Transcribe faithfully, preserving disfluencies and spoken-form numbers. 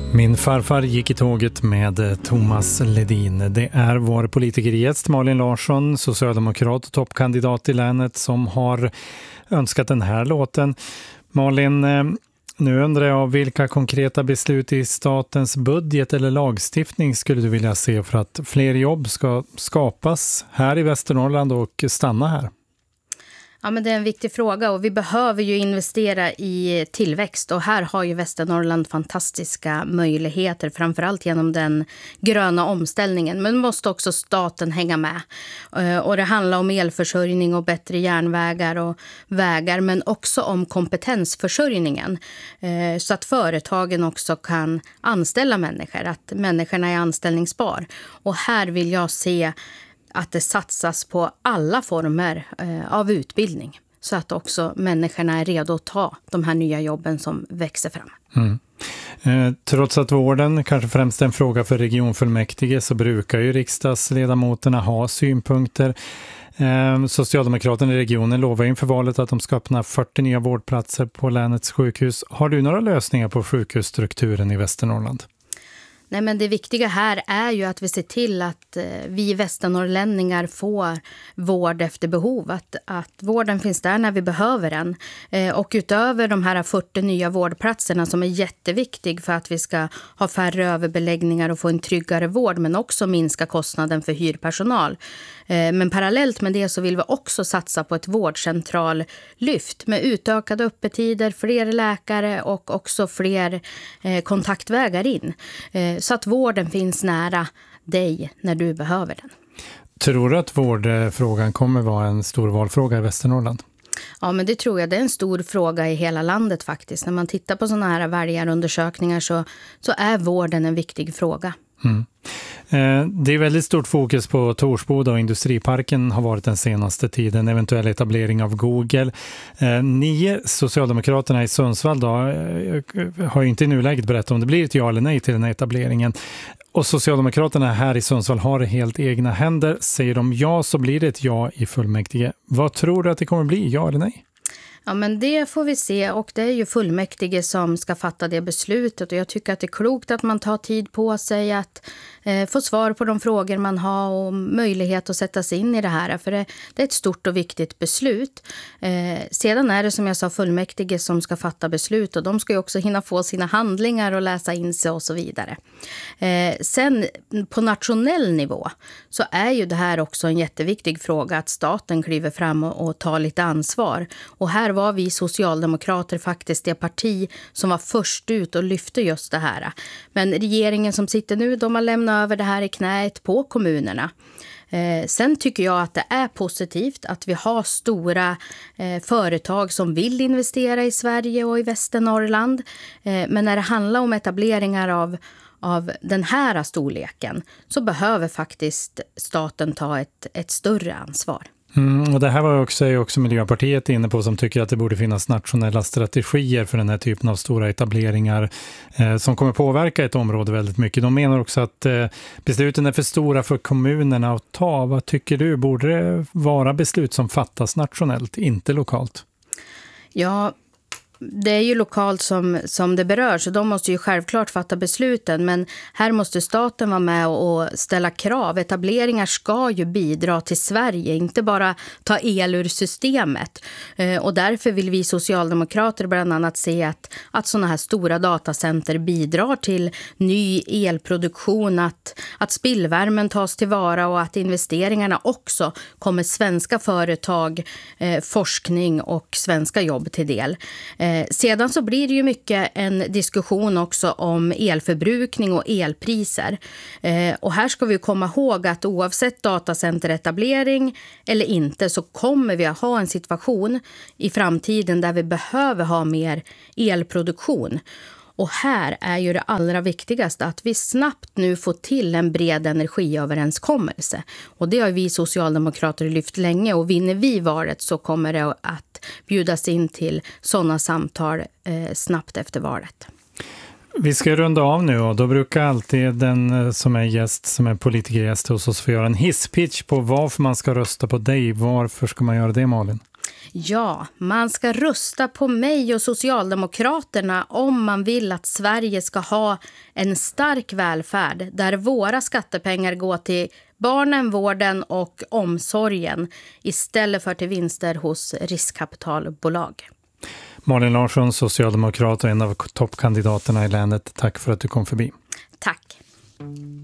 Min farfar gick i tåget med Thomas Ledin. Det är vår politikergäst Malin Larsson, socialdemokrat och toppkandidat i länet, som har önskat den här låten. Malin, nu undrar jag vilka konkreta beslut i statens budget eller lagstiftning skulle du vilja se för att fler jobb ska skapas här i Västernorrland och stanna här? Ja, men det är en viktig fråga och vi behöver ju investera i tillväxt, och här har ju Västernorrland fantastiska möjligheter, framförallt genom den gröna omställningen. Men måste också staten hänga med, och det handlar om elförsörjning och bättre järnvägar och vägar, men också om kompetensförsörjningen så att företagen också kan anställa människor, att människorna är anställningsbar. Och här vill jag se att det satsas på alla former eh, av utbildning, så att också människorna är redo att ta de här nya jobben som växer fram. Mm. Eh, trots att vården kanske främst är en fråga för regionfullmäktige, så brukar ju riksdagsledamoterna ha synpunkter. Eh, Socialdemokraterna i regionen lovar inför valet att de ska öppna fyrtio nya vårdplatser på länets sjukhus. Har du några lösningar på sjukhusstrukturen i Västernorrland? Nej, men det viktiga här är ju att vi ser till att eh, vi västernorrlänningar får vård efter behov. Att, att vården finns där när vi behöver den. Eh, och utöver de här fyrtio nya vårdplatserna som är jätteviktig för att vi ska ha färre överbeläggningar och få en tryggare vård, men också minska kostnaden för hyrpersonal. Eh, men parallellt med det så vill vi också satsa på ett vårdcentrallyft med utökade öppettider, fler läkare och också fler eh, kontaktvägar in. Eh, Så att vården finns nära dig när du behöver den. Tror du att vårdfrågan kommer vara en stor valfråga i Västernorrland? Ja, men det tror jag. Det är en stor fråga i hela landet faktiskt. När man tittar på sådana här väljarundersökningar så, så är vården en viktig fråga. Mm. Eh, det är väldigt stort fokus på Torsboda, och industriparken har varit den senaste tiden, eventuell etablering av Google. Eh, ni Socialdemokraterna i Sundsvall då, eh, har ju inte i nuläget berättat om det blir ett ja eller nej till den här etableringen. Och Socialdemokraterna här i Sundsvall har helt egna händer. Säger de ja så blir det ett ja i fullmäktige. Vad tror du att det kommer bli, ja eller nej? Ja, men det får vi se, och det är ju fullmäktige som ska fatta det beslutet, och jag tycker att det är klokt att man tar tid på sig att eh, få svar på de frågor man har och möjlighet att sätta sig in i det här, för det, det är ett stort och viktigt beslut. Eh, sedan är det som jag sa fullmäktige som ska fatta beslut, och de ska ju också hinna få sina handlingar och läsa in sig och så vidare. Eh, sen på nationell nivå så är ju det här också en jätteviktig fråga, att staten kliver fram och, och tar lite ansvar, och här var vi socialdemokrater faktiskt det parti som var först ut och lyfte just det här. Men regeringen som sitter nu, de har lämnat över det här i knät på kommunerna. Eh, sen tycker jag att det är positivt att vi har stora eh, företag som vill investera i Sverige och i Västernorrland. Eh, men när det handlar om etableringar av av den här storleken så behöver faktiskt staten ta ett, ett större ansvar. Mm, och det här var också, är också Miljöpartiet inne på, som tycker att det borde finnas nationella strategier för den här typen av stora etableringar eh, som kommer påverka ett område väldigt mycket. De menar också att eh, besluten är för stora för kommunerna att ta. Vad tycker du? Borde det vara beslut som fattas nationellt, inte lokalt? Ja, det är ju lokalt som, som det berör, så de måste ju självklart fatta besluten, men här måste staten vara med och ställa krav. Etableringar ska ju bidra till Sverige, inte bara ta el ur systemet. Eh, och därför vill vi socialdemokrater bland annat se att, att sådana här stora datacenter bidrar till ny elproduktion, att, att spillvärmen tas tillvara och att investeringarna också kommer svenska företag, eh, forskning och svenska jobb till del. Eh, Sedan så blir det ju mycket en diskussion också om elförbrukning och elpriser. Eh, och här ska vi komma ihåg att oavsett datacenteretablering eller inte så kommer vi att ha en situation i framtiden där vi behöver ha mer elproduktion. Och här är ju det allra viktigaste att vi snabbt nu får till en bred energiöverenskommelse. Och det har vi socialdemokrater lyft länge, och vinner vi valet så kommer det att bjudas in till sådana samtal eh, snabbt efter valet. Vi ska runda av nu, och då brukar alltid den som är gäst, som är politikergäst hos oss, få göra en hisspitch på varför man ska rösta på dig. Varför ska man göra det, Malin? Ja, man ska rösta på mig och Socialdemokraterna om man vill att Sverige ska ha en stark välfärd där våra skattepengar går till barnen, vården och omsorgen istället för till vinster hos riskkapitalbolag. Malin Larsson, socialdemokrat och en av toppkandidaterna i länet. Tack för att du kom förbi.